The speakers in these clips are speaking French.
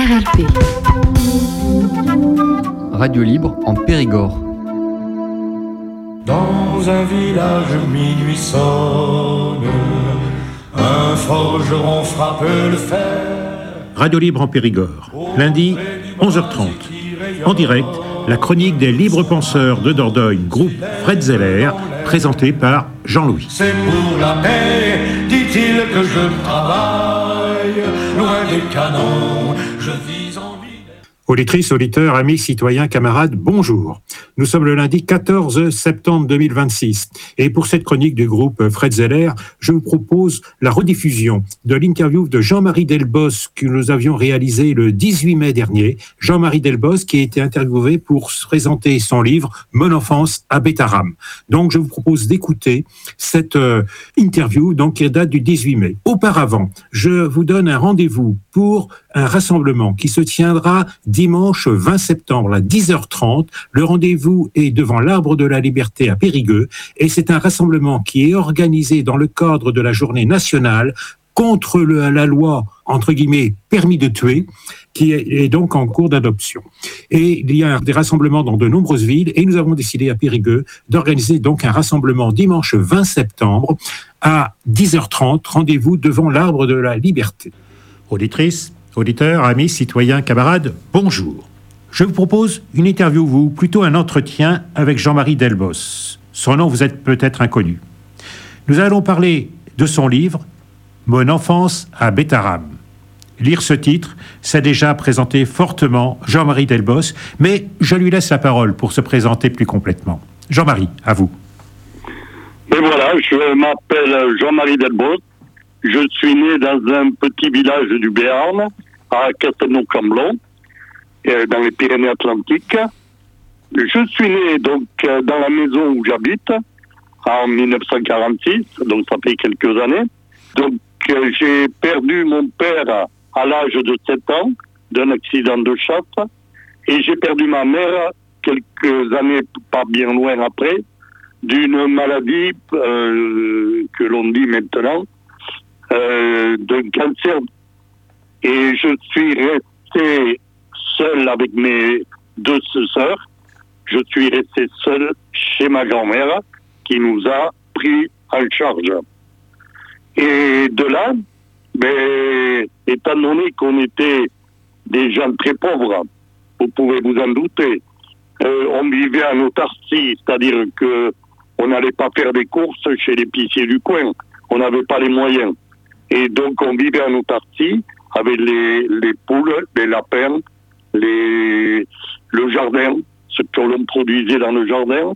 RLP. Radio libre en Périgord. Dans un village minuit sonne, un forgeron frappe le fer. Radio libre en Périgord, lundi 11h30. En direct, la chronique des libres penseurs de Dordogne, groupe Fred Zeller, présentée par Jean-Louis. C'est pour la paix, dit-il, que je travaille, loin des canons, je vis en ville. Auditrices, auditeurs, amis, citoyens, camarades, bonjour. Nous sommes le lundi 14 septembre 2026 et pour cette chronique du groupe Fred Zeller, je vous propose la rediffusion de l'interview de Jean-Marie Delbos que nous avions réalisé le 18 mai dernier. Jean-Marie Delbos qui a été interviewé pour présenter son livre « Mon enfance à Bétaram ». Donc je vous propose d'écouter cette interview qui date du 18 mai. Auparavant, je vous donne un rendez-vous pour un rassemblement qui se tiendra dimanche 20 septembre à 10h30. Le rendez-vous est devant l'Arbre de la Liberté à Périgueux et c'est un rassemblement qui est organisé dans le cadre de la journée nationale contre la loi, entre guillemets, permis de tuer, qui est donc en cours d'adoption. Et il y a des rassemblements dans de nombreuses villes et nous avons décidé à Périgueux d'organiser donc un rassemblement dimanche 20 septembre à 10h30. Rendez-vous devant l'Arbre de la Liberté. Auditrices, auditeurs, amis, citoyens, camarades, bonjour. Je vous propose une interview, ou plutôt un entretien avec Jean-Marie Delbos. Son nom vous est peut-être inconnu. Nous allons parler de son livre « Mon enfance à Bétaram ». Lire ce titre, c'est déjà présenter fortement Jean-Marie Delbos, mais je lui laisse la parole pour se présenter plus complètement. Jean-Marie, à vous. Et voilà, je m'appelle Jean-Marie Delbos. Je suis né dans un petit village du Béarn, à Castelnau-Camblon, dans les Pyrénées-Atlantiques. Je suis né donc dans la maison où j'habite en 1946, donc ça fait quelques années. Donc j'ai perdu mon père à l'âge de 7 ans d'un accident de chasse et j'ai perdu ma mère quelques années, pas bien loin après, d'une maladie que l'on dit maintenant, d'un cancer. Et je suis resté seul avec mes deux sœurs. Je suis resté seul chez ma grand-mère qui nous a pris en charge. Et de là, étant donné qu'on était des gens très pauvres, vous pouvez vous en douter, on vivait en autarcie, c'est-à-dire que on n'allait pas faire des courses chez l'épicier du coin. On n'avait pas les moyens. Et donc, on vivait en autarcie avec les poules, les lapins, le jardin, ce que l'on produisait dans le jardin.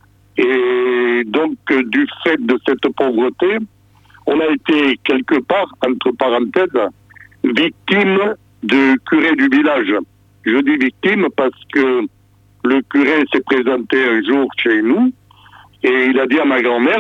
Et donc, du fait de cette pauvreté, on a été quelque part, entre parenthèses, victime du curé du village. Je dis victime parce que le curé s'est présenté un jour chez nous et il a dit à ma grand-mère,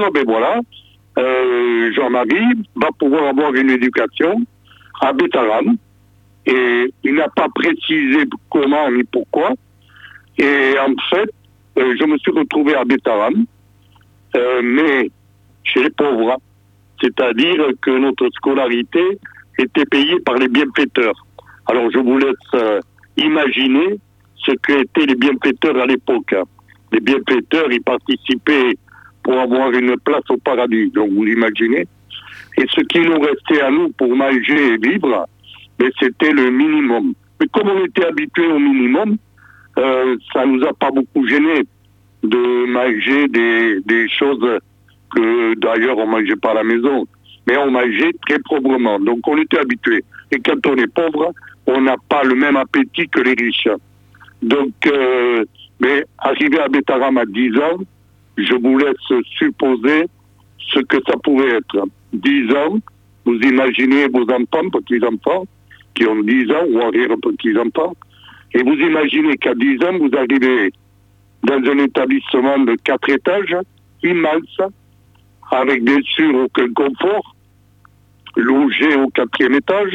Jean-Marie va pouvoir avoir une éducation à Bétaram. Et il n'a pas précisé comment ni pourquoi. Et en fait, je me suis retrouvé à Bétaram, mais chez les pauvres. C'est-à-dire que notre scolarité était payée par les bienfaiteurs. Alors je vous laisse imaginer ce qu'étaient les bienfaiteurs à l'époque. Les bienfaiteurs, ils participaient pour avoir une place au paradis, donc vous imaginez. Et ce qui nous restait à nous pour manger et vivre, c'était le minimum. Mais comme on était habitué au minimum, ça nous a pas beaucoup gêné de manger des choses que d'ailleurs on mangeait pas à la maison. Mais on mangeait très pauvrement, donc on était habitué. Et quand on est pauvre, on n'a pas le même appétit que les riches. Donc, mais arrivé à Bétaram à 10 ans, je vous laisse supposer ce que ça pouvait être. 10 ans, vous imaginez vos enfants, petits-enfants, qui ont 10 ans, ou arrière-petits-enfants, et vous imaginez qu'à 10 ans, vous arrivez dans un établissement de 4 étages, immense, avec bien sûr aucun confort, logé au 4e étage,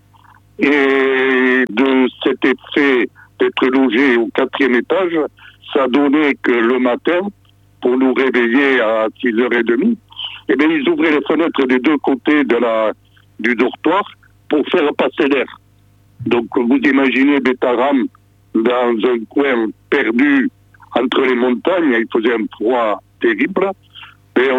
et de cet effet d'être logé au 4e étage, ça donnait que le matin, pour nous réveiller à 6h30, ils ouvraient les fenêtres des deux côtés du dortoir pour faire passer l'air. Donc vous imaginez Betaram dans un coin perdu entre les montagnes, il faisait un froid terrible, et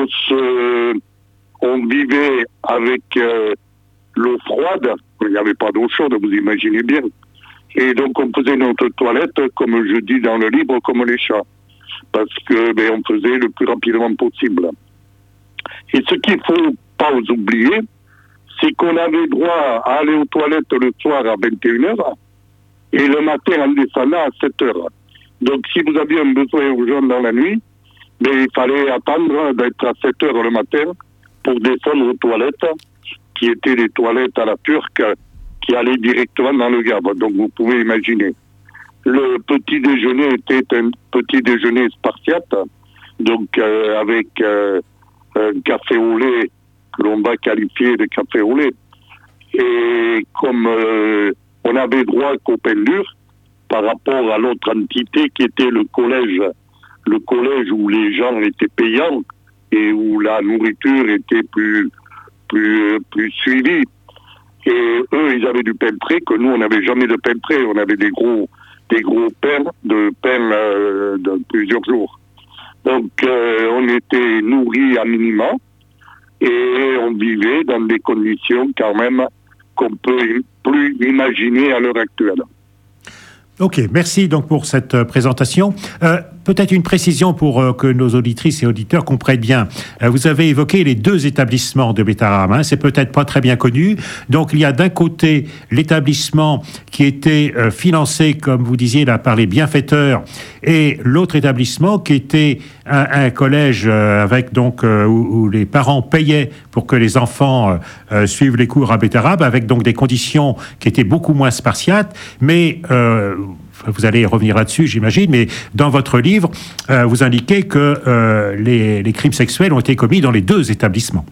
on vivait avec l'eau froide, il n'y avait pas d'eau chaude, vous imaginez bien. Et donc on faisait notre toilette, comme je dis dans le livre, comme les chats, parce que on faisait le plus rapidement possible. Et ce qu'il ne faut pas oublier, c'est qu'on avait droit à aller aux toilettes le soir à 21h et le matin en descendant à 7h. Donc si vous aviez un besoin urgent dans la nuit, il fallait attendre d'être à 7h le matin pour descendre aux toilettes, qui étaient des toilettes à la turque, qui allaient directement dans le Gave. Donc vous pouvez imaginer. Le petit déjeuner était un petit déjeuner spartiate, donc avec un café au lait que l'on va qualifier de café au lait. Et comme on avait droit qu'au pain dur, par rapport à l'autre entité qui était le collège où les gens étaient payants et où la nourriture était plus suivie. Et eux, ils avaient du pain frais, que nous, on n'avait jamais de pain frais. On avait des gros pains de plusieurs jours. Donc, on était nourris à minima et on vivait dans des conditions quand même qu'on peut plus imaginer à l'heure actuelle. Ok, merci donc pour cette présentation. Peut-être une précision pour que nos auditrices et auditeurs comprennent bien. Vous avez évoqué les deux établissements de Betaram, c'est peut-être pas très bien connu. Donc il y a d'un côté l'établissement qui était financé, comme vous disiez là, par les bienfaiteurs, et l'autre établissement qui était un collège avec donc où les parents payaient pour que les enfants suivent les cours à Betaram, avec donc des conditions qui étaient beaucoup moins spartiates, mais vous allez revenir là-dessus, j'imagine, mais dans votre livre, vous indiquez que les crimes sexuels ont été commis dans les deux établissements.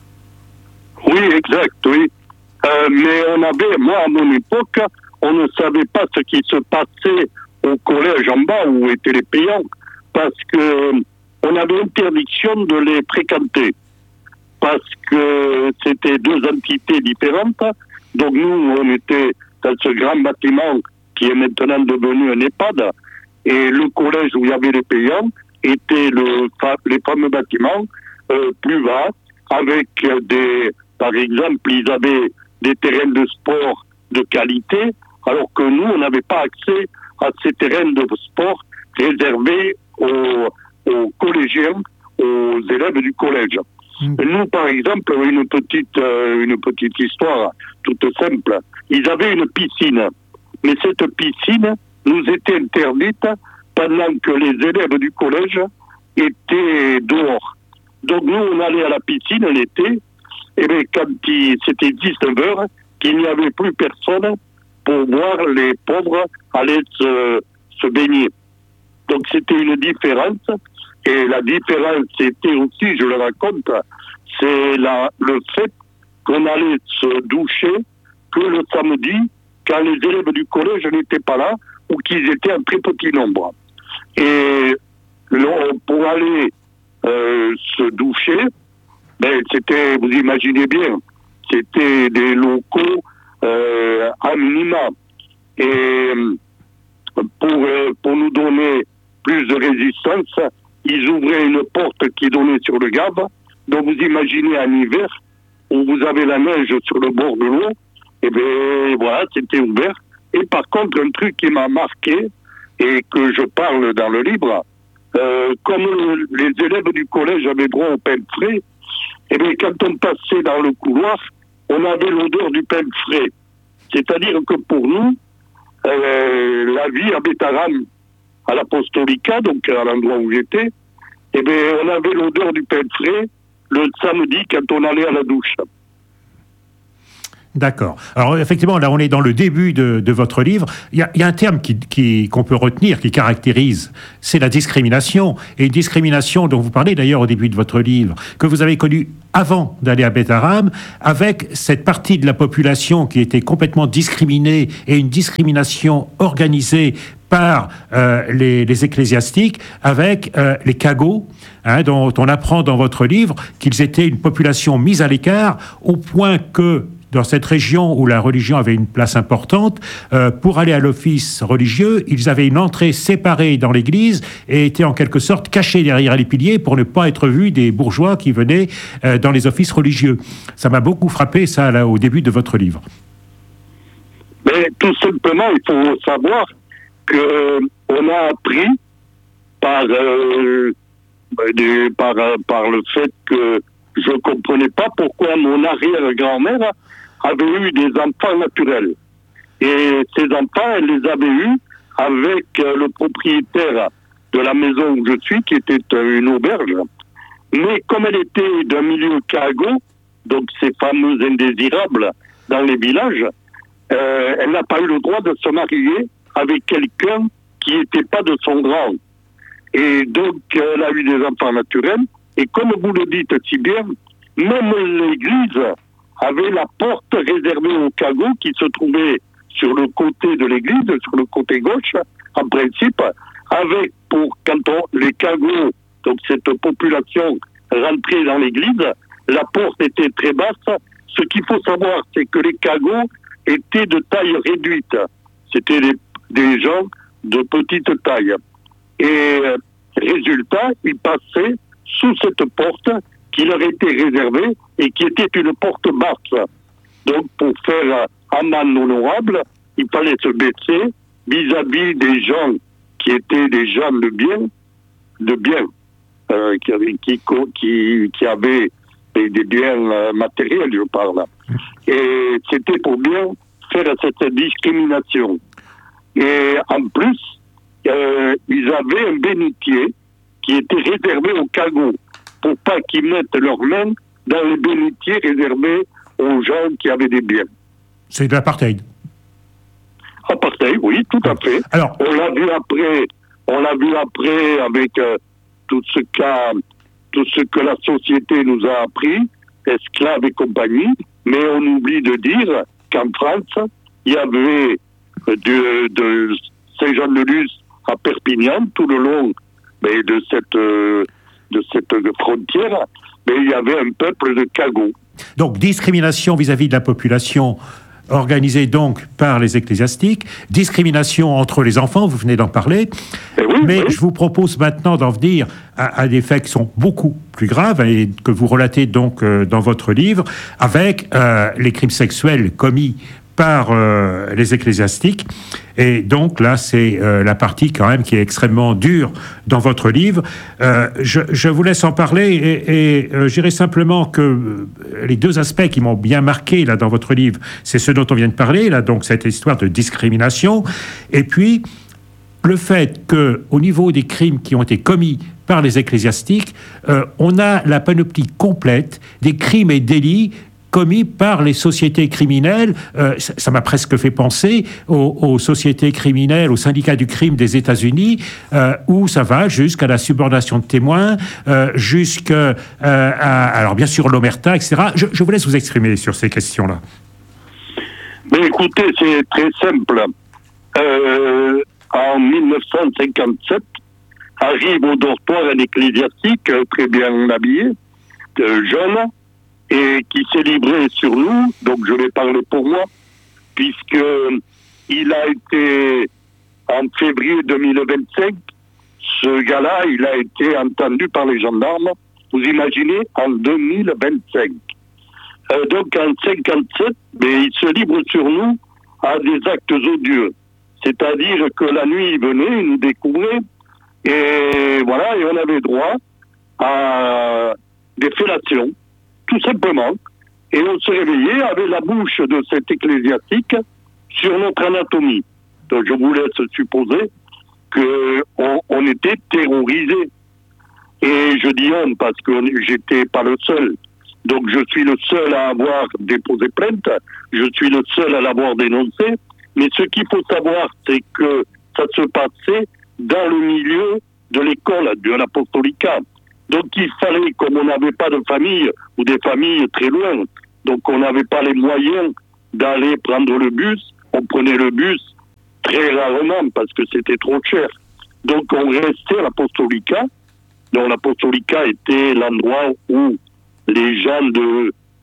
Oui, exact, oui. Mais moi, à mon époque, on ne savait pas ce qui se passait au collège en bas où étaient les payants, parce que on avait interdiction de les fréquenter, parce que c'était deux entités différentes. Donc nous, on était dans ce grand bâtiment qui est maintenant devenu un EHPAD, et le collège où il y avait les payants était les fameux bâtiments plus bas, avec par exemple, ils avaient des terrains de sport de qualité, alors que nous, on n'avait pas accès à ces terrains de sport réservés aux collégiens, aux élèves du collège. Nous, par exemple, une petite histoire toute simple. Ils avaient une piscine. Mais cette piscine nous était interdite pendant que les élèves du collège étaient dehors. Donc nous, on allait à la piscine l'été, et bien quand c'était 19h, qu'il n'y avait plus personne pour voir les pauvres aller se baigner. Donc c'était une différence, et la différence c'était aussi, je le raconte, c'est le fait qu'on allait se doucher que le samedi, quand les élèves du collège n'étaient pas là, ou qu'ils étaient en très petit nombre. Et pour aller se doucher, c'était, vous imaginez bien, c'était des locaux à minima. Et pour nous donner plus de résistance, ils ouvraient une porte qui donnait sur le Gave. Donc vous imaginez en hiver, où vous avez la neige sur le bord de l'eau, et bien voilà, c'était ouvert. Et par contre, un truc qui m'a marqué, et que je parle dans le livre, comme les élèves du collège avaient droit au pain frais, et bien quand on passait dans le couloir, on avait l'odeur du pain frais. C'est-à-dire que pour nous, la vie à Betaram, à l'Apostolica, donc à l'endroit où j'étais, et bien on avait l'odeur du pain frais le samedi quand on allait à la douche. D'accord. Alors effectivement, là on est dans le début de votre livre. Il y a un terme qu'on peut retenir, qui caractérise, c'est la discrimination. Et une discrimination dont vous parlez d'ailleurs au début de votre livre, que vous avez connue avant d'aller à Betaram, avec cette partie de la population qui était complètement discriminée, et une discrimination organisée par les ecclésiastiques, avec les cagots, dont on apprend dans votre livre qu'ils étaient une population mise à l'écart, au point que dans cette région où la religion avait une place importante, pour aller à l'office religieux, ils avaient une entrée séparée dans l'église et étaient en quelque sorte cachés derrière les piliers pour ne pas être vus des bourgeois qui venaient dans les offices religieux. Ça m'a beaucoup frappé, ça, là, au début de votre livre. Mais tout simplement, il faut savoir qu'on a appris par le fait que je ne comprenais pas pourquoi mon arrière-grand-mère avait eu des enfants naturels. Et ces enfants, elle les avait eus avec le propriétaire de la maison où je suis, qui était une auberge. Mais comme elle était d'un milieu cargo, donc ces fameux indésirables dans les villages, elle n'a pas eu le droit de se marier avec quelqu'un qui n'était pas de son rang. Et donc, elle a eu des enfants naturels. Et comme vous le dites si bien, même l'église avait la porte réservée aux cagots qui se trouvait sur le côté de l'église, sur le côté gauche, en principe, avec les cagots, donc cette population rentrait dans l'église, la porte était très basse. Ce qu'il faut savoir, c'est que les cagots étaient de taille réduite. C'était des gens de petite taille. Et résultat, ils passaient sous cette porte qui leur était réservée et qui était une porte basse. Donc, pour faire amende honorable, il fallait se baisser vis-à-vis des gens qui étaient des gens de bien, qui avaient des biens matériels, je parle. Et c'était pour bien faire cette discrimination. Et en plus, ils avaient un bénitier qui était réservé aux cagots, pour pas qu'ils mettent leurs mains dans les bénitiers réservés aux gens qui avaient des biens. C'est de l'apartheid. Apartheid, oui, tout à fait. Alors, on l'a vu après avec tout ce que la société nous a appris, esclaves et compagnie, mais on oublie de dire qu'en France, il y avait de Saint-Jean-de-Luz à Perpignan, tout le long de cette frontière, mais il y avait un peuple de cagots. Donc, discrimination vis-à-vis de la population organisée donc par les ecclésiastiques, discrimination entre les enfants, vous venez d'en parler, mais je vous propose maintenant d'en venir à des faits qui sont beaucoup plus graves et que vous relatez donc dans votre livre, avec les crimes sexuels commis par les ecclésiastiques. Et donc là, c'est la partie quand même qui est extrêmement dure dans votre livre. Je vous laisse en parler et je dirais simplement que les deux aspects qui m'ont bien marqué là dans votre livre, c'est ce dont on vient de parler, là, donc cette histoire de discrimination, et puis le fait qu'au niveau des crimes qui ont été commis par les ecclésiastiques, on a la panoplie complète des crimes et délits commis par les sociétés criminelles. Ça m'a presque fait penser aux sociétés criminelles, aux syndicats du crime des États-Unis, où ça va jusqu'à la subordination de témoins, jusqu'à, alors bien sûr, l'omerta, etc. Je vous laisse vous exprimer sur ces questions-là. Mais écoutez, c'est très simple. En 1957, arrive au dortoir un ecclésiastique très bien habillé, jeune, et qui s'est livré sur nous, donc je vais parler pour moi, puisque il a été, en février 2025, ce gars-là, il a été entendu par les gendarmes, vous imaginez, en 2025. Donc en 57, mais il se livre sur nous à des actes odieux. C'est-à-dire que la nuit, il venait, il nous découvrait, et voilà, et on avait droit à des fellations, tout simplement. Et on se réveillait avec la bouche de cet ecclésiastique sur notre anatomie. Donc je vous laisse supposer qu'on était terrorisés. Et je dis on parce que j'étais pas le seul. Donc je suis le seul à avoir déposé plainte, je suis le seul à l'avoir dénoncé. Mais ce qu'il faut savoir, c'est que ça se passait dans le milieu de l'école, de l'apostolicat. Donc il fallait, comme on n'avait pas de famille, ou des familles très loin, donc on n'avait pas les moyens d'aller prendre le bus, on prenait le bus très rarement parce que c'était trop cher. Donc on restait à l'apostolicat, donc l'apostolicat était l'endroit où les gens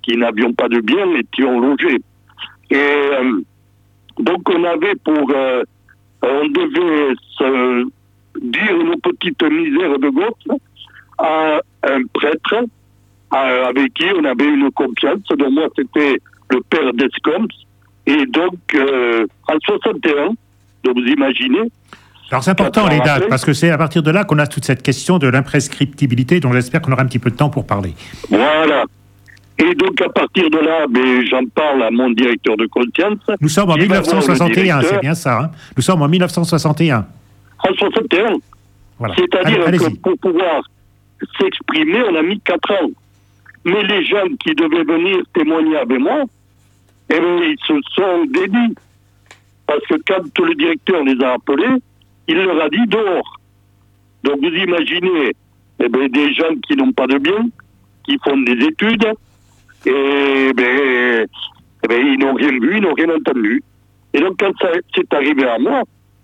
qui n'avions pas de biens, étions logés. Et donc on avait on devait se dire nos petites misères de gosses à un prêtre avec qui on avait une confiance. Donc moi, c'était le père d'Escombes. Et donc, en 61, donc vous imaginez. Alors c'est important les dates, parce que c'est à partir de là qu'on a toute cette question de l'imprescriptibilité, dont j'espère qu'on aura un petit peu de temps pour parler. Voilà. Et donc à partir de là, j'en parle à mon directeur de confiance. Nous sommes en 1961, c'est bien ça. Hein, nous sommes en 1961. En 61. Voilà. C'est-à-dire que pour pouvoir s'exprimer, on a mis 4 ans. Mais les gens qui devaient venir témoigner avec moi, ils se sont dédits. Parce que quand le directeur les a appelés, il leur a dit dehors. Donc vous imaginez des gens qui n'ont pas de bien, qui font des études, et ils n'ont rien vu, ils n'ont rien entendu. Et donc quand ça c'est arrivé à moi,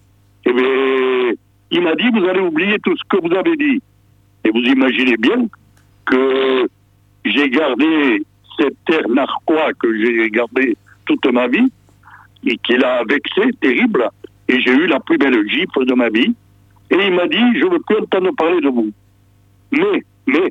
il m'a dit, vous allez oublier tout ce que vous avez dit. Et vous imaginez bien que j'ai gardé cet air narquois que j'ai gardé toute ma vie, et qui l'a vexé, terrible, et j'ai eu la plus belle gifle de ma vie. Et il m'a dit, je ne veux plus entendre parler de vous. Mais,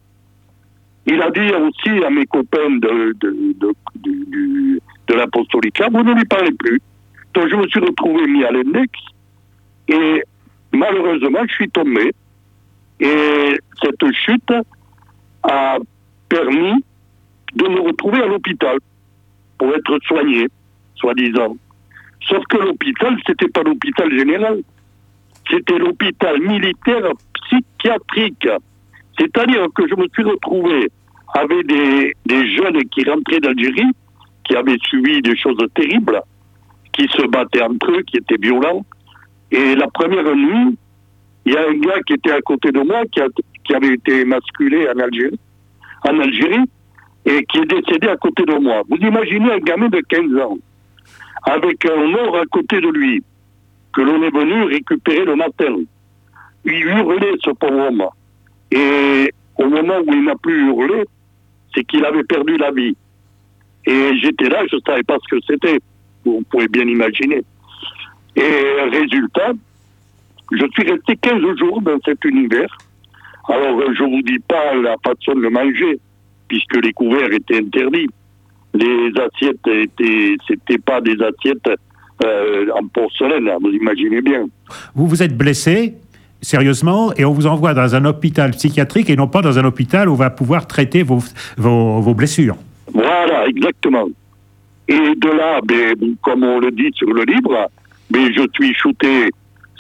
il a dit aussi à mes copains de l'apostolicat, vous ne lui parlez plus. Donc je me suis retrouvé mis à l'index, et malheureusement, je suis tombé. Et cette chute a permis de me retrouver à l'hôpital pour être soigné, soi-disant. Sauf que l'hôpital, c'était pas l'hôpital général. C'était l'hôpital militaire psychiatrique. C'est-à-dire que je me suis retrouvé avec des jeunes qui rentraient d'Algérie, qui avaient subi des choses terribles, qui se battaient entre eux, qui étaient violents. Et la première nuit, il y a un gars qui était à côté de moi, qui avait été masculé en Algérie, et qui est décédé à côté de moi. Vous imaginez un gamin de 15 ans, avec un mort à côté de lui, que l'on est venu récupérer le matin. Il hurlait, ce pauvre homme. Et au moment où il n'a plus hurlé, c'est qu'il avait perdu la vie. Et j'étais là, je ne savais pas ce que c'était. Vous pouvez bien imaginer. Et résultat, je suis resté 15 jours dans cet univers. Alors, je ne vous dis pas la façon de manger, puisque les couverts étaient interdits. Les assiettes c'était pas des assiettes en porcelaine, vous imaginez bien. Vous vous êtes blessé, sérieusement, et on vous envoie dans un hôpital psychiatrique et non pas dans un hôpital où on va pouvoir traiter vos blessures. Voilà, exactement. Et de là, comme on le dit sur le livre, je suis shooté.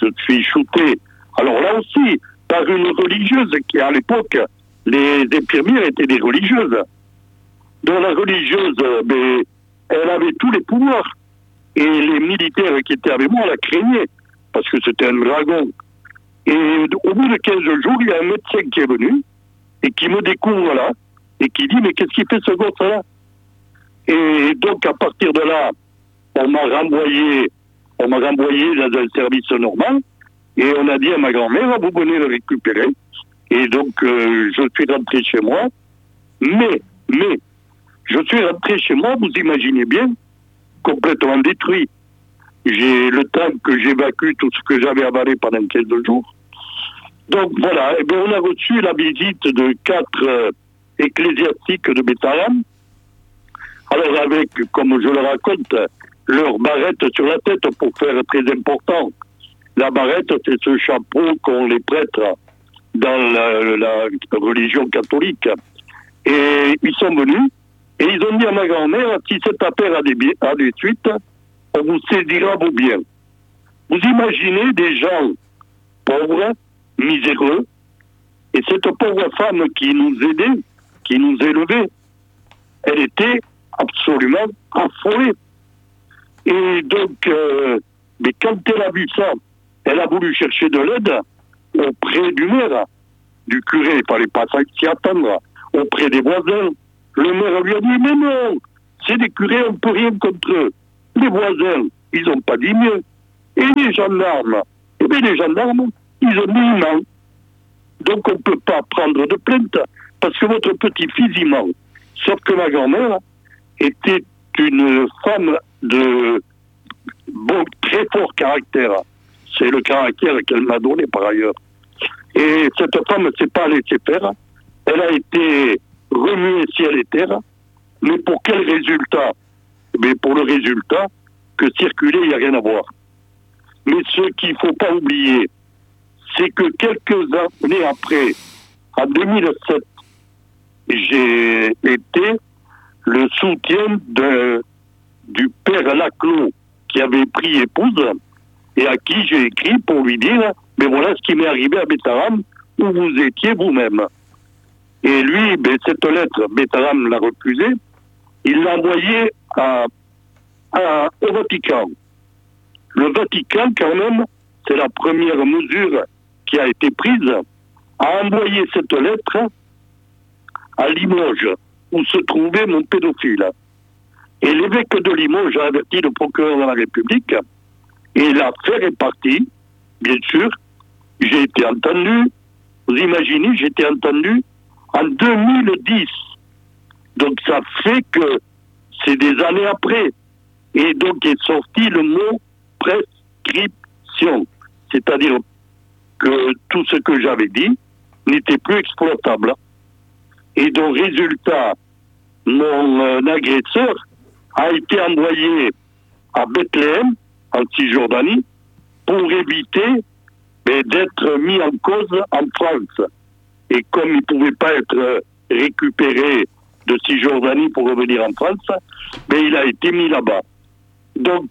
Alors là aussi, par une religieuse qui, à l'époque, les infirmières étaient des religieuses. Donc la religieuse, elle avait tous les pouvoirs. Et les militaires qui étaient avec moi la craignaient, parce que c'était un dragon. Et au bout de 15 jours, il y a un médecin qui est venu, et qui me découvre là, et qui dit, mais qu'est-ce qu'il fait ce gosse-là? Et donc, à partir de là, on m'a renvoyé dans un service normal, et on a dit à ma grand-mère, vous venez le récupérer. Et donc, je suis rentré chez moi, mais, je suis rentré chez moi, vous imaginez bien, complètement détruit. J'ai le temps que j'évacue tout ce que j'avais avalé pendant 15 jours. Donc voilà, on a reçu la visite de 4 ecclésiastiques de Bétharram. Alors avec, comme je le raconte, leur barrette sur la tête pour faire très important. La barrette, c'est ce chapeau qu'ont les prêtres dans la religion catholique. Et ils sont venus, et ils ont dit à ma grand-mère, si cette affaire a des suites, on vous saisira vos biens. Vous imaginez des gens pauvres, miséreux, et cette pauvre femme qui nous aidait, qui nous élevait, elle était absolument affolée. Et donc, mais quand elle a vu ça, elle a voulu chercher de l'aide auprès du maire, du curé, il ne fallait pas s'y attendre, auprès des voisins. Le maire lui a dit, mais non, c'est des curés, on ne peut rien contre eux. Les voisins, ils n'ont pas dit mieux. Et les gendarmes, les gendarmes, ils ont dit non. Donc on ne peut pas prendre de plainte, parce que votre petit-fils, il ment. Sauf que ma grand-mère, était une femme de très fort caractère. C'est le caractère qu'elle m'a donné par ailleurs. Et cette femme ne s'est pas laissée faire. Elle a été remuée ciel et terre. Mais pour quel résultat? Mais pour le résultat que circuler, il n'y a rien à voir. Mais ce qu'il ne faut pas oublier, c'est que quelques années après, en 2007, j'ai été le soutien du père Laclos qui avait pris épouse et à qui j'ai écrit pour lui dire « Mais voilà ce qui m'est arrivé à Betaram, où vous étiez vous-même. » Et lui, cette lettre, Betaram l'a refusée. Il l'a envoyée au Vatican. Le Vatican, quand même, c'est la première mesure qui a été prise, a envoyé cette lettre à Limoges, où se trouvait mon pédophile. Et l'évêque de Limoges a averti le procureur de la République, et l'affaire est partie, bien sûr. J'ai été entendu, vous imaginez, j'ai été entendu en 2010. Donc ça fait que c'est des années après. Et donc est sorti le mot prescription. C'est-à-dire que tout ce que j'avais dit n'était plus exploitable. Et donc, résultat, mon agresseur a été envoyé à Bethléem, en Cisjordanie, pour éviter d'être mis en cause en France. Et comme il ne pouvait pas être récupéré de Cisjordanie pour revenir en France, il a été mis là-bas. Donc,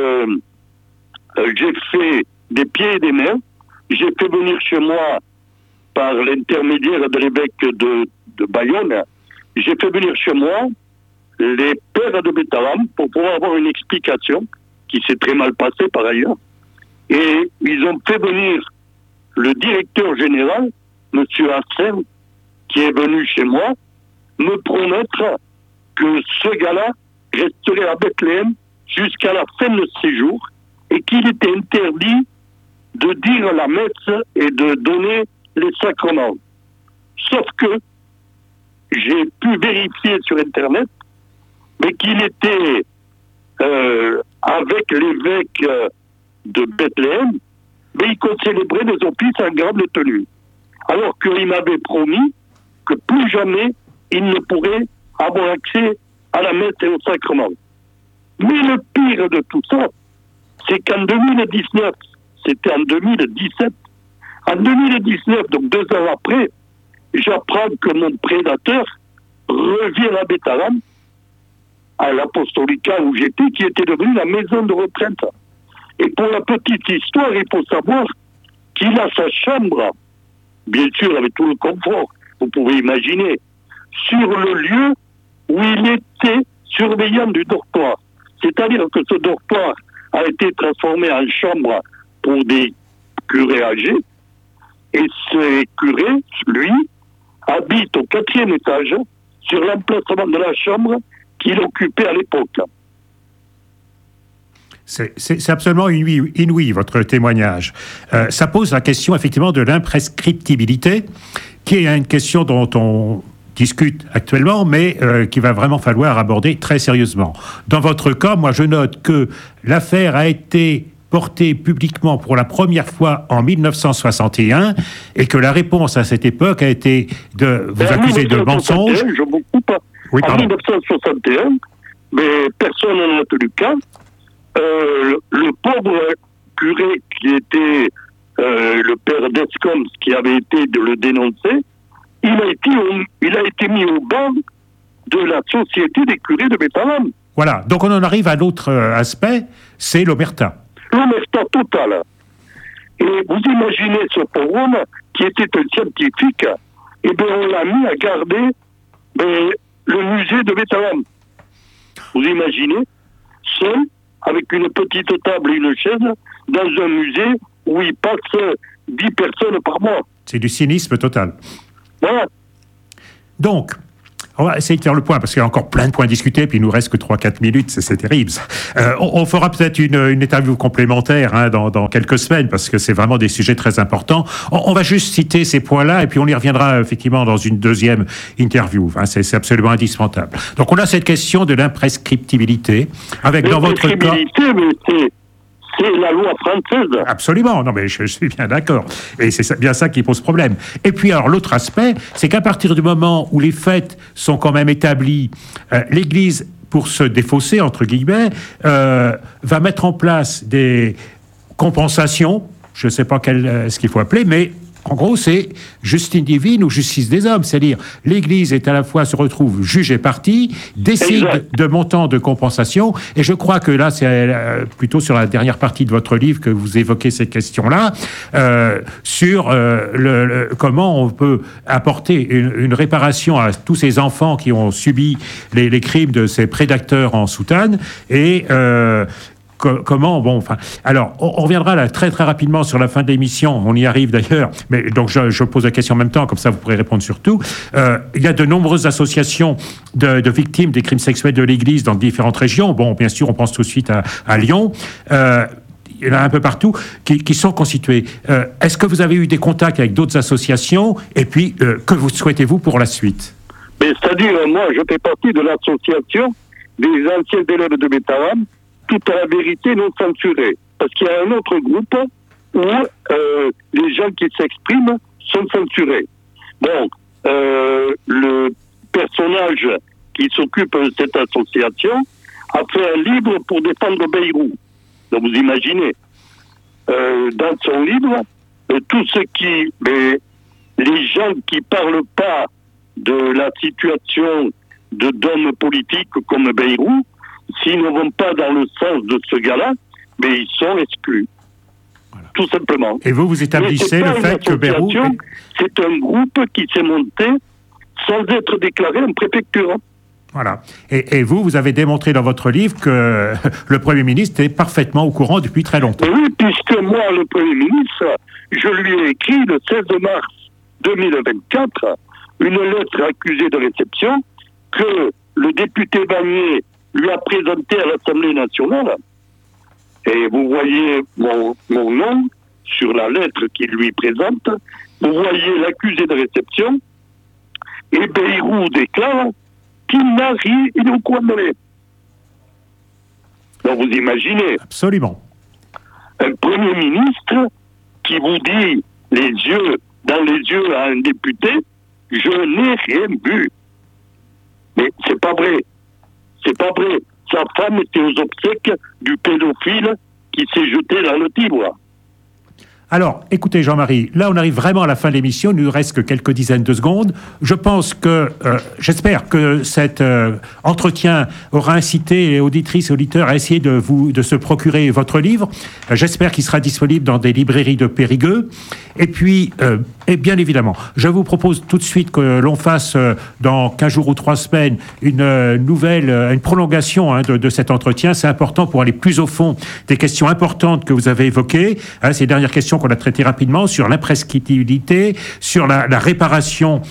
j'ai fait des pieds et des mains. J'ai fait venir chez moi, par l'intermédiaire de l'évêque de Bayonne, j'ai fait venir chez moi les pères de Betaram pour pouvoir avoir une explication, qui s'est très mal passée par ailleurs. Et ils ont fait venir le directeur général, M. Hassan, qui est venu chez moi, me promettre que ce gars-là resterait à Bethléem jusqu'à la fin de ses jours et qu'il était interdit de dire la messe et de donner les sacrements. Sauf que j'ai pu vérifier sur Internet mais qu'il était avec l'évêque de Bethléem, mais il célébrait des offices en grande tenue. Alors qu'il m'avait promis que plus jamais il ne pourrait avoir accès à la messe et au sacrement. Mais le pire de tout ça, c'est qu'en 2019, c'était en 2017, en 2019, donc 2 ans après, j'apprends que mon prédateur revient à Betaram, à l'Apostolica où j'étais, qui était devenue la maison de retraite. Et pour la petite histoire, il faut savoir qu'il a sa chambre, bien sûr avec tout le confort, vous pouvez imaginer, sur le lieu où il était surveillant du dortoir. C'est-à-dire que ce dortoir a été transformé en chambre pour des curés âgés, et ce curé, lui, habite au 4e étage, sur l'emplacement de la chambre qu'il occupait à l'époque. C'est absolument inouï, votre témoignage. Ça pose la question, effectivement, de l'imprescriptibilité, qui est une question dont on discute actuellement, mais qu'il va vraiment falloir aborder très sérieusement. Dans votre cas, moi, je note que l'affaire a été portée publiquement pour la première fois en 1961 et que la réponse à cette époque a été de vous accuser de mensonge. Je vous coupe. Oui, en 1961, mais personne n'en a tenu cas. Le pauvre curé qui était le père d'Escombes, qui avait été de le dénoncer, il a été mis au banc de la société des curés de Betaram. Voilà, donc on en arrive à l'autre aspect, c'est l'omerta. L'omerta totale. Et vous imaginez ce pauvre homme qui était un scientifique, et bien on l'a mis à garder le musée de Betaram. Vous imaginez, seul, avec une petite table et une chaise, dans un musée où il passe 10 personnes par mois. C'est du cynisme total. Voilà. Donc, On va essayer de faire le point, parce qu'il y a encore plein de points à discuter, puis il nous reste que 3-4 minutes, c'est terrible. On fera peut-être une interview complémentaire dans quelques semaines, parce que c'est vraiment des sujets très importants. On va juste citer ces points-là, et puis on y reviendra effectivement dans une deuxième interview. C'est absolument indispensable. Donc on a cette question de l'imprescriptibilité, avec dans votre cas... C'est la loi française. Absolument, non mais je suis bien d'accord. Et c'est bien ça qui pose problème. Et puis alors l'autre aspect, c'est qu'à partir du moment où les faits sont quand même établis, l'Église, pour se défausser, entre guillemets, va mettre en place des compensations, je ne sais pas ce qu'il faut appeler, mais... En gros, c'est justice divine ou justice des hommes. C'est-à-dire, l'Église est à la fois se retrouve juge et partie, décide de montants de compensation. Et je crois que là, c'est plutôt sur la dernière partie de votre livre que vous évoquez cette question-là, sur comment on peut apporter une réparation à tous ces enfants qui ont subi les crimes de ces prédateurs en soutane et... alors, on reviendra là très très rapidement sur la fin de l'émission, on y arrive d'ailleurs, mais donc je pose la question en même temps, comme ça vous pourrez répondre sur tout. Il y a de nombreuses associations de victimes des crimes sexuels de l'Église dans différentes régions. Bon, bien sûr, on pense tout de suite à Lyon. Il y en a un peu partout qui sont constitués. Est-ce que vous avez eu des contacts avec d'autres associations? Et puis, que vous souhaitez-vous pour la suite? C'est-à-dire, moi, je fais partie de l'association des anciens élèves de Bétarame, toute la vérité non censurée. Parce qu'il y a un autre groupe où les gens qui s'expriment sont censurés. Bon, le personnage qui s'occupe de cette association a fait un livre pour défendre Bayrou. Donc vous imaginez, dans son livre, tout ce qui... les gens qui parlent pas de la situation d'hommes politiques comme Bayrou, s'ils ne vont pas dans le sens de ce gars-là, mais ils sont exclus. Voilà. Tout simplement. Et vous établissez le fait que Bayrou... C'est un groupe qui s'est monté sans être déclaré en préfecture. Voilà. Et vous avez démontré dans votre livre que le Premier ministre est parfaitement au courant depuis très longtemps. Oui, puisque moi, le Premier ministre, je lui ai écrit le 16 mars 2024 une lettre accusée de réception que le député Bagné lui a présenté à l'Assemblée nationale. Et vous voyez mon nom sur la lettre qu'il lui présente. Vous voyez l'accusé de réception. Et Bayrou déclare qu'il n'a rien inoculaire. Donc vous imaginez. Absolument. Un Premier ministre qui vous dit dans les yeux à un député, je n'ai rien vu. Mais c'est pas vrai. C'est pas vrai. Sa femme était aux obsèques du pédophile qui s'est jeté dans le Tibre. Alors, écoutez Jean-Marie, là on arrive vraiment à la fin de l'émission, il ne nous reste que quelques dizaines de secondes. Je pense que, j'espère que cet entretien aura incité les auditrices et auditeurs à essayer de se procurer votre livre. J'espère qu'il sera disponible dans des librairies de Périgueux. Et puis, et bien évidemment, je vous propose tout de suite que l'on fasse dans 15 jours ou 3 semaines une prolongation de cet entretien. C'est important pour aller plus au fond des questions importantes que vous avez évoquées. Ces dernières questions qu'on a traitées rapidement sur l'imprescriptibilité, sur la réparation,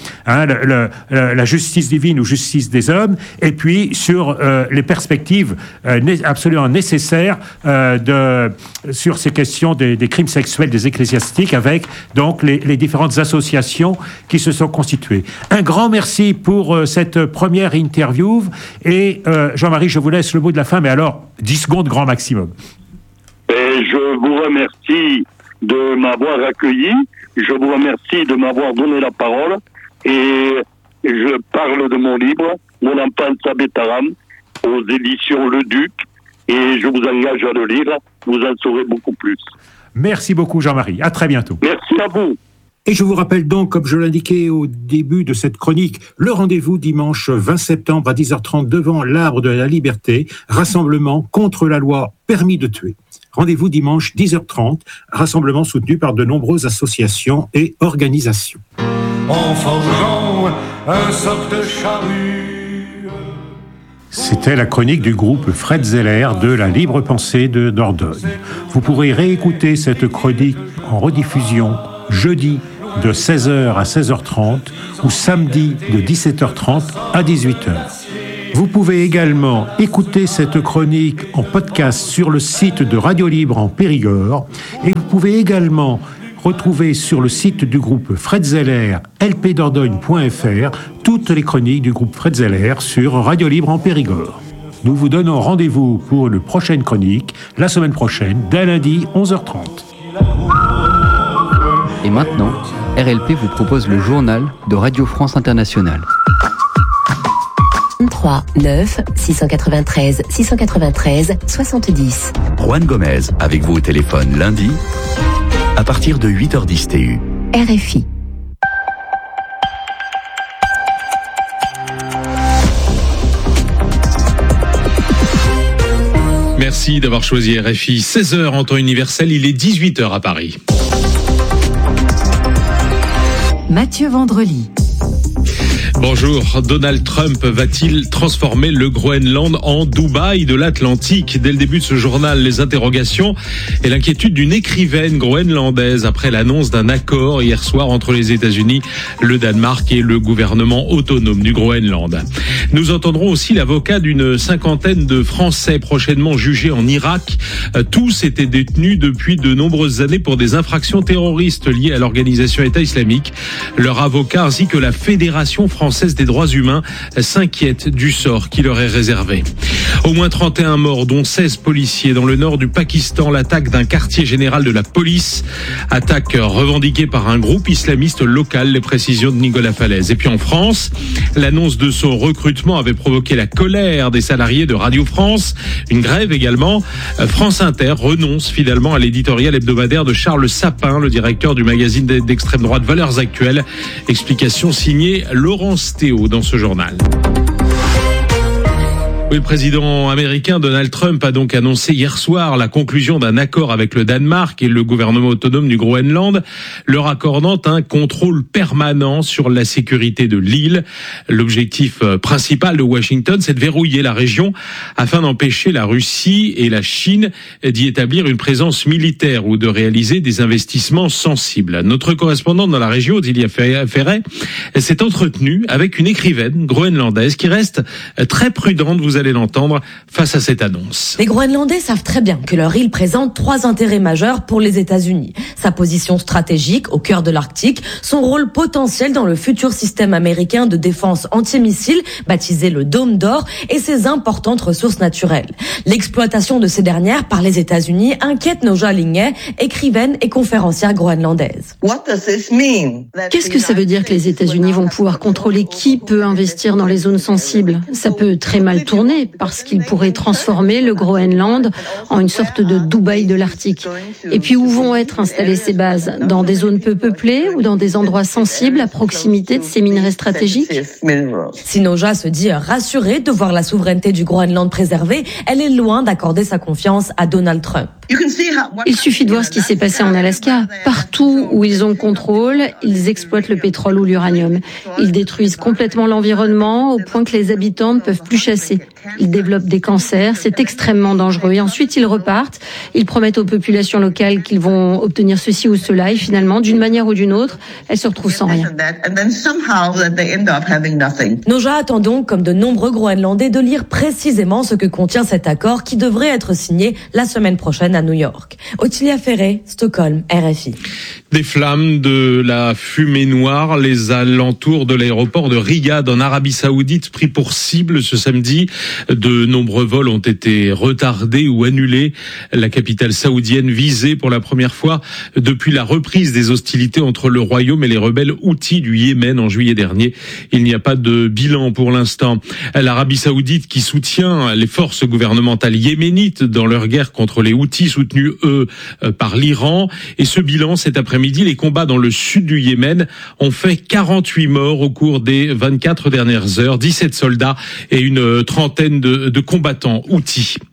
la justice divine ou justice des hommes, et puis sur les perspectives absolument nécessaires sur ces questions des crimes sexuels des ecclésiastiques avec donc les différentes associations qui se sont constituées. Un grand merci pour cette première interview et Jean-Marie, je vous laisse le mot de la fin, mais alors 10 secondes grand maximum. Et je vous remercie de m'avoir accueilli, je vous remercie de m'avoir donné la parole et je parle de mon livre, Mon enfance à Bétarame, aux éditions Le Duc, et je vous engage à le lire, vous en saurez beaucoup plus. Merci beaucoup Jean-Marie, à très bientôt. Merci à vous. Et je vous rappelle donc, comme je l'indiquais au début de cette chronique, le rendez-vous dimanche 20 septembre à 10h30 devant l'Arbre de la Liberté, rassemblement contre la loi permis de tuer. Rendez-vous dimanche 10h30, rassemblement soutenu par de nombreuses associations et organisations. En forgeant un soc de charrue. C'était la chronique du groupe Fred Zeller de la Libre Pensée de Dordogne. Vous pourrez réécouter cette chronique en rediffusion jeudi de 16h à 16h30 ou samedi de 17h30 à 18h. Vous pouvez également écouter cette chronique en podcast sur le site de Radio Libre en Périgord et vous pouvez également retrouver sur le site du groupe Fred Zeller, lpdordogne.fr, toutes les chroniques du groupe Fred Zeller sur Radio Libre en Périgord. Nous vous donnons rendez-vous pour une prochaine chronique, la semaine prochaine, dès lundi, 11h30. Et maintenant, RLP vous propose le journal de Radio France Internationale. 3 9 693 693 70. Juan Gomez avec vous au téléphone lundi à partir de 8h10 TU. RFI. Merci d'avoir choisi RFI. 16h en temps universel, il est 18h à Paris. Mathieu Vendrely. Bonjour, Donald Trump va-t-il transformer le Groenland en Dubaï de l'Atlantique ? Dès le début de ce journal, les interrogations et l'inquiétude d'une écrivaine groenlandaise après l'annonce d'un accord hier soir entre les États-Unis, le Danemark et le gouvernement autonome du Groenland. Nous entendrons aussi l'avocat d'une cinquantaine de Français prochainement jugés en Irak. Tous étaient détenus depuis de nombreuses années pour des infractions terroristes liées à l'organisation État islamique. Leur avocat ainsi que la Fédération française des droits humains s'inquiètent du sort qui leur est réservé. Au moins 31 morts, dont 16 policiers dans le nord du Pakistan. L'attaque d'un quartier général de la police. Attaque revendiquée par un groupe islamiste local. Les précisions de Nicolas Falaise. Et puis en France, l'annonce de son recrutement avait provoqué la colère des salariés de Radio France. Une grève également. France Inter renonce finalement à l'éditorial hebdomadaire de Charles Sapin, le directeur du magazine d'extrême droite Valeurs Actuelles. Explication signée Laurence Théo dans ce journal. Oui, le président américain Donald Trump a donc annoncé hier soir la conclusion d'un accord avec le Danemark et le gouvernement autonome du Groenland, leur accordant un contrôle permanent sur la sécurité de l'île. L'objectif principal de Washington, c'est de verrouiller la région afin d'empêcher la Russie et la Chine d'y établir une présence militaire ou de réaliser des investissements sensibles. Notre correspondante dans la région, Odilia Ferret, s'est entretenue avec une écrivaine groenlandaise qui reste très prudente, vous allez l'entendre, face à cette annonce. Les Groenlandais savent très bien que leur île présente 3 intérêts majeurs pour les États-Unis. Sa position stratégique au cœur de l'Arctique, son rôle potentiel dans le futur système américain de défense antimissile, baptisé le Dôme d'Or, et ses importantes ressources naturelles. L'exploitation de ces dernières par les États-Unis inquiète Noja Lingay, écrivaine et conférencière groenlandaise. Qu'est-ce que ça veut dire que les États-Unis vont pouvoir contrôler qui peut investir dans les zones sensibles ? Ça peut très mal tourner parce qu'ils pourraient transformer le Groenland en une sorte de Dubaï de l'Arctique. Et puis où vont être installées ces bases ? Dans des zones peu peuplées ou dans des endroits sensibles à proximité de ces minerais stratégiques ? Si Noja se dit rassurée de voir la souveraineté du Groenland préservée, elle est loin d'accorder sa confiance à Donald Trump. Il suffit de voir ce qui s'est passé en Alaska. Partout où ils ont le contrôle, ils exploitent le pétrole ou l'uranium. Ils détruisent complètement l'environnement au point que les habitants ne peuvent plus chasser. Ils développent des cancers, c'est extrêmement dangereux. Et ensuite, ils repartent. Ils promettent aux populations locales qu'ils vont obtenir ceci ou cela. Et finalement, d'une manière ou d'une autre, elles se retrouvent sans rien. Noja attend donc, comme de nombreux Groenlandais, de lire précisément ce que contient cet accord qui devrait être signé la semaine prochaine à New York. Odilia Ferret, Stockholm, RFI. Des flammes, de la fumée noire, les alentours de l'aéroport de Riyad en Arabie Saoudite pris pour cible ce samedi. De nombreux vols ont été retardés ou annulés. La capitale saoudienne visée pour la première fois depuis la reprise des hostilités entre le royaume et les rebelles Houthis du Yémen en juillet dernier. Il n'y a pas de bilan pour l'instant. L'Arabie Saoudite qui soutient les forces gouvernementales yéménites dans leur guerre contre les Houthis soutenus eux par l'Iran. Et ce bilan cet après-midi, les combats dans le sud du Yémen ont fait 48 morts au cours des 24 dernières heures, 17 soldats et une trentaine de combattants Houthis.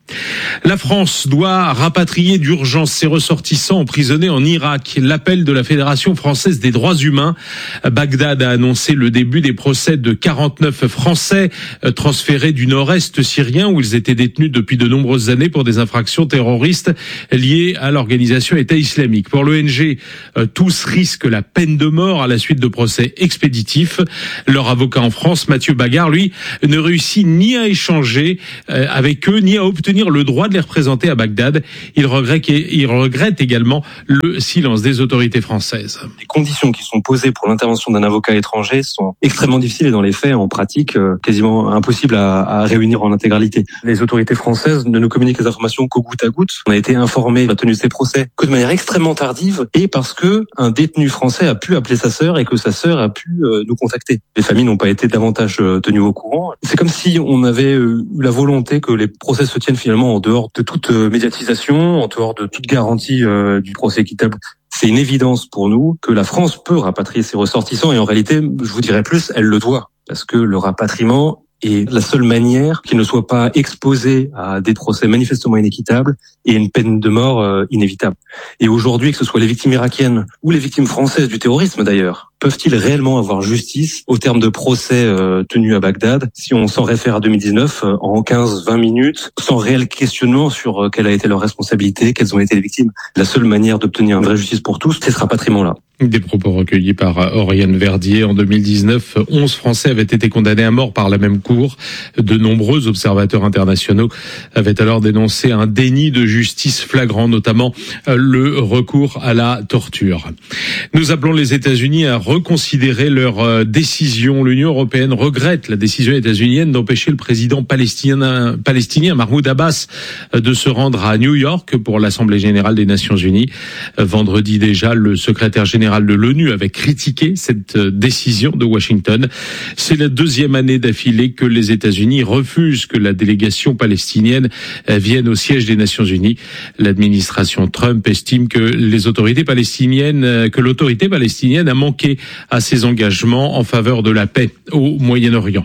La France doit rapatrier d'urgence ses ressortissants emprisonnés en Irak. L'appel de la Fédération française des droits humains. Bagdad a annoncé le début des procès de 49 Français transférés du nord-est syrien où ils étaient détenus depuis de nombreuses années pour des infractions terroristes liées à l'organisation État islamique. Pour l'ONG, tous risquent la peine de mort à la suite de procès expéditifs. Leur avocat en France, Mathieu Bagard, lui, ne réussit ni à échanger avec eux, ni à obtenir le droit de les représenter à Bagdad. Il regrette également le silence des autorités françaises. Les conditions qui sont posées pour l'intervention d'un avocat étranger sont extrêmement difficiles et dans les faits, en pratique, quasiment impossibles à réunir en intégralité. Les autorités françaises ne nous communiquent les informations qu'au goutte à goutte. On a été informé de la tenue de ces procès que de manière extrêmement tardive et parce que un détenu français a pu appeler sa sœur et que sa sœur a pu nous contacter. Les familles n'ont pas été davantage tenues au courant. C'est comme si on avait eu la volonté que les procès se tiennent finalement en dehors de toute médiatisation, en dehors de toute garantie du procès équitable. C'est une évidence pour nous que la France peut rapatrier ses ressortissants et en réalité, je vous dirais plus, elle le doit. Parce que le rapatriement est la seule manière qu'ils ne soient pas exposés à des procès manifestement inéquitables et une peine de mort inévitable. Et aujourd'hui, que ce soit les victimes irakiennes ou les victimes françaises du terrorisme d'ailleurs, peuvent-ils réellement avoir justice au terme de procès tenus à Bagdad si on s'en réfère à 2019 en 15-20 minutes sans réel questionnement sur quelle a été leur responsabilité, quelles ont été les victimes? La seule manière d'obtenir une vraie justice pour tous, c'est ce rapatriement-là. Des propos recueillis par Oriane Verdier. En 2019, 11 Français avaient été condamnés à mort par la même cour. De nombreux observateurs internationaux avaient alors dénoncé un déni de justice flagrant, notamment le recours à la torture. Nous appelons les États-Unis à reconsidérer leur décision. L'Union européenne regrette la décision états-unienne d'empêcher le président palestinien Mahmoud Abbas de se rendre à New York pour l'Assemblée générale des Nations unies. Vendredi déjà, le secrétaire général de l'ONU avait critiqué cette décision de Washington. C'est la deuxième année d'affilée que les États-Unis refusent que la délégation palestinienne vienne au siège des Nations unies. L'administration Trump estime que l'autorité palestinienne a manqué à ses engagements en faveur de la paix au Moyen-Orient.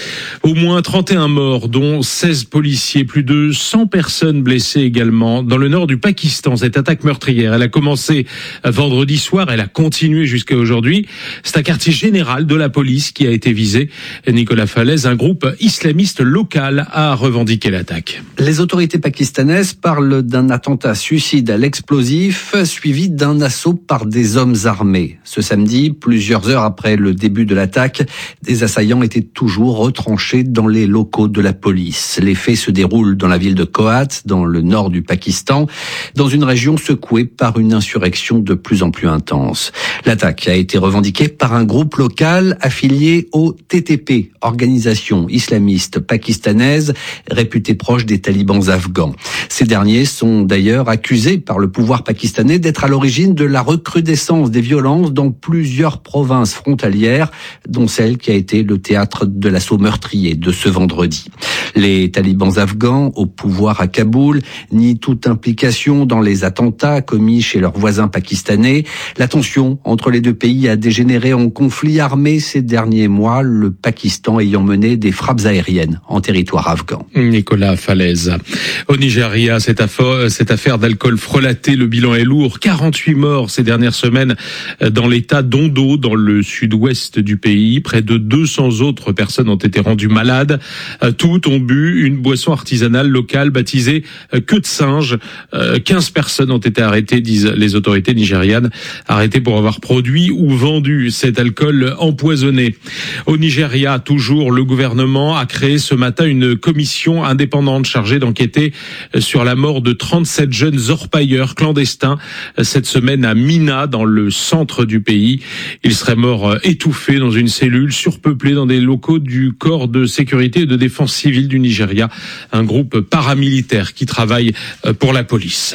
Au moins 31 morts, dont 16 policiers, plus de 100 personnes blessées également. Dans le nord du Pakistan, cette attaque meurtrière, elle a commencé vendredi soir, elle a continué jusqu'à aujourd'hui. C'est un quartier général de la police qui a été visé. Nicolas Falaise, un groupe islamiste local a revendiqué l'attaque. Les autorités pakistanaises parlent d'un attentat suicide à l'explosif suivi d'un assaut par des hommes armés. Ce samedi, plusieurs heures après le début de l'attaque, des assaillants étaient toujours retranchés dans les locaux de la police. Les faits se déroulent dans la ville de Kohat, dans le nord du Pakistan, dans une région secouée par une insurrection de plus en plus intense. L'attaque a été revendiquée par un groupe local affilié au TTP, organisation islamiste pakistanaise réputée proche des talibans afghans. Ces derniers sont d'ailleurs accusés par le pouvoir pakistanais d'être à l'origine de la recrudescence des violences dans plusieurs provinces frontalières, dont celle qui a été le théâtre de l'assaut meurtrier de ce vendredi. Les talibans afghans au pouvoir à Kaboul nient toute implication dans les attentats commis chez leurs voisins pakistanais. La tension entre les deux pays a dégénéré en conflit armé ces derniers mois, le Pakistan ayant mené des frappes aériennes en territoire afghan. Nicolas Falaise. Au Nigeria, cette affaire d'alcool frelaté, le bilan est lourd. 48 morts ces dernières semaines dans l'état d'Ondo, dans le sud-ouest du pays. Près de 200 autres personnes ont été rendues malades. Toutes ont bu une boisson artisanale locale baptisée queue de singe. 15 personnes ont été arrêtées, disent les autorités nigérianes, arrêtées pour avoir produit ou vendu cet alcool empoisonné. Au Nigeria, toujours, le gouvernement a créé ce matin une commission indépendante chargée d'enquêter sur la mort de 37 jeunes orpailleurs clandestins cette semaine à Minna, dans le centre du pays. Ils seraient morts étouffés dans une cellule surpeuplée dans des locaux du corps de sécurité et de défense civile du Nigeria, un groupe paramilitaire qui travaille pour la police.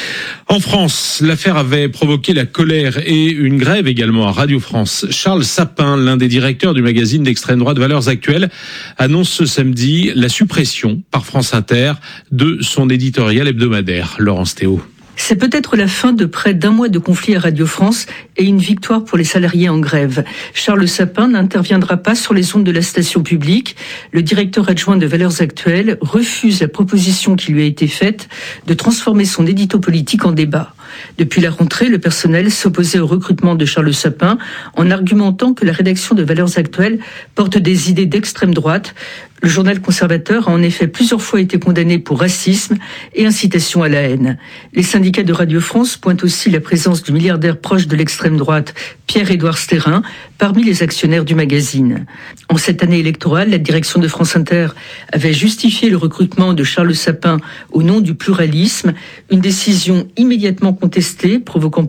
En France, l'affaire avait provoqué la colère et une grève également à Radio France. Charles Sapin, l'un des directeurs du magazine d'extrême droite Valeurs Actuelles, annonce ce samedi la suppression par France Inter de son éditorial hebdomadaire. Laurence Théo. C'est peut-être la fin de près d'un mois de conflit à Radio France et une victoire pour les salariés en grève. Charles Sapin n'interviendra pas sur les ondes de la station publique. Le directeur adjoint de Valeurs Actuelles refuse la proposition qui lui a été faite de transformer son édito politique en débat. Depuis la rentrée, le personnel s'opposait au recrutement de Charles Sapin en argumentant que la rédaction de Valeurs Actuelles porte des idées d'extrême droite. Le journal conservateur a en effet plusieurs fois été condamné pour racisme et incitation à la haine. Les syndicats de Radio France pointent aussi la présence du milliardaire proche de l'extrême droite, Pierre-Édouard Stérin, parmi les actionnaires du magazine. En cette année électorale, la direction de France Inter avait justifié le recrutement de Charles Sapin au nom du pluralisme, une décision immédiatement contestée, provoquant